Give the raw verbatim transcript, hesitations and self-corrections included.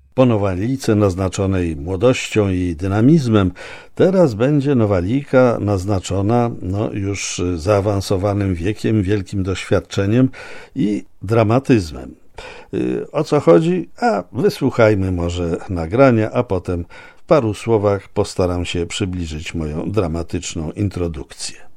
Po Nowalijce naznaczonej młodością i dynamizmem, teraz będzie Nowalika naznaczona no, już zaawansowanym wiekiem, wielkim doświadczeniem i dramatyzmem. O co chodzi? A wysłuchajmy może nagrania, a potem w paru słowach postaram się przybliżyć moją dramatyczną introdukcję.